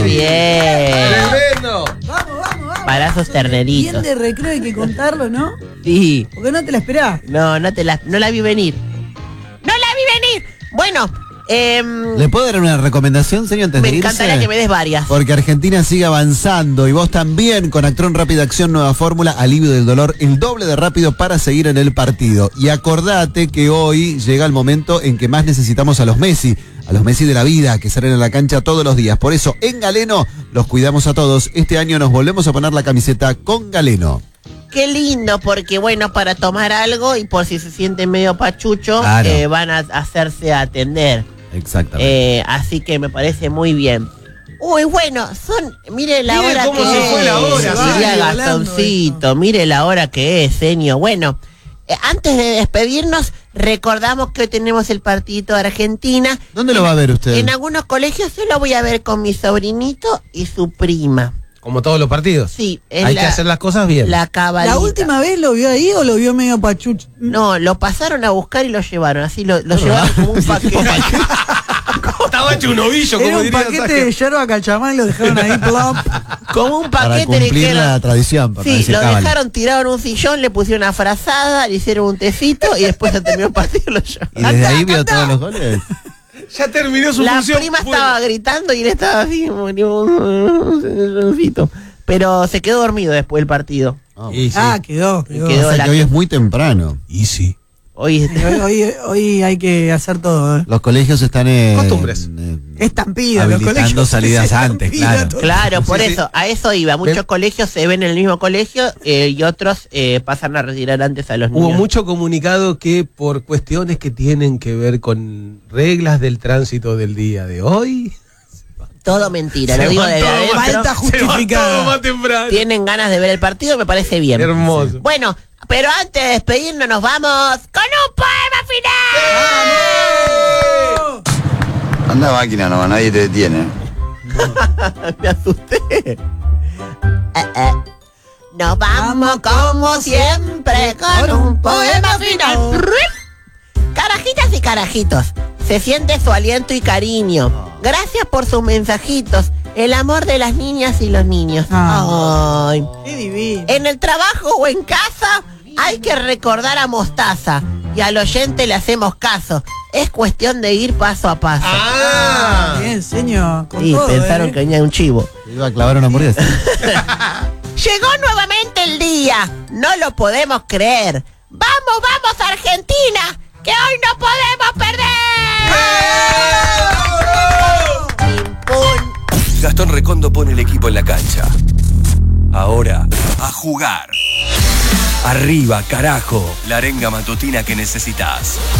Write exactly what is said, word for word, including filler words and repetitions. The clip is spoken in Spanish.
Muy bien. ¡Tremendo! Vamos, vamos, vamos. Para esos terneritos. Bien de recreo hay que contarlo, ¿no? Sí. Porque no te la esperás. No, no te la, no la vi venir. ¡No la vi venir! Bueno, eh, ¿Le puedo dar una recomendación, señor, antes me de irse? encantaría que me des varias. Porque Argentina sigue avanzando y vos también con Actron Rápida Acción Nueva Fórmula, alivio del dolor, el doble de rápido para seguir en el partido. Y acordate que hoy llega el momento en que más necesitamos a los Messi, a los Messi de la vida, que salen a la cancha todos los días. Por eso en Galeno los cuidamos a todos. Este año nos volvemos a poner la camiseta con Galeno. Qué lindo, porque bueno, para tomar algo y por si se sienten medio pachucho, Claro. eh, van a hacerse atender. Exactamente. Eh, así que me parece muy bien. Uy, bueno, son, mire la Mire hora cómo que se es. fue la hora, Diría sí, volando Gastoncito, mire la hora que es, señor. Bueno, eh, antes de despedirnos, recordamos que hoy tenemos el partidito de Argentina. ¿Dónde lo va a ver usted? En algunos colegios yo lo voy a ver con mi sobrinito y su prima. Como todos los partidos. Sí, es Hay la, que hacer las cosas bien. la cabalita. ¿La última vez lo vio ahí o lo vio medio pachucho? No, lo pasaron a buscar y lo llevaron. Así lo, lo llevaron como un paquete. Estaba hecho un ovillo, Era como un diría paquete Sajer. de yerba cachamán y lo dejaron ahí plop. Como un Para paquete le cumplir dijeron. la tradición. Para Sí, decir lo cábala. dejaron tirado en un sillón, le pusieron una frazada, le hicieron un tecito y después se terminó el partido y lo llevaron. ¿Y desde ahí vio todos los goles? Ya terminó su La función. prima Bueno. estaba gritando y él estaba así, como un cito. Pero se quedó dormido después del partido. Y sí. Ah, quedó. quedó. Quedó. O sea la- que hoy es muy temprano. Y sí. Hoy Hoy, hoy, hoy hay que hacer todo. ¿eh? Los colegios están en... Costumbres. en- Estampida, los habilitando colegios. salidas Estampida, antes, claro. todo. Claro, por Sí, sí. eso, a eso iba. Muchos Ven. colegios se ven en el mismo colegio eh, y otros eh, pasan a retirar antes a los niños. Hubo mucho comunicado que por cuestiones que tienen que ver con reglas del tránsito del día de hoy. Todo mentira, se lo digo van de todo adentro. más- Falta se van justificada. todo más temprano. Tienen ganas de ver el partido, me parece bien. Hermoso. Bueno, pero antes de despedirnos nos vamos con un poema final. Anda máquina nomás, nadie te detiene. Me asusté. Eh, eh. Nos vamos como siempre con un poema final. Carajitas y carajitos, se siente su aliento y cariño. Gracias por sus mensajitos. El amor de las niñas y los niños. Ah. Ay. Qué divino. En el trabajo o en casa hay que recordar a Mostaza. Y al oyente le hacemos caso. Es cuestión de ir paso a paso. Ah. Bien, señor. Con Sí, todo, pensaron ¿eh? que venía un chivo. Iba a clavar una hamburguesa. Llegó nuevamente el día. No lo podemos creer. ¡Vamos, vamos, Argentina! ¡Que hoy no podemos perder! ¡Pim, pum! Gastón Recondo pone el equipo en la cancha. Ahora, a jugar. Arriba, carajo, la arenga matutina que necesitas.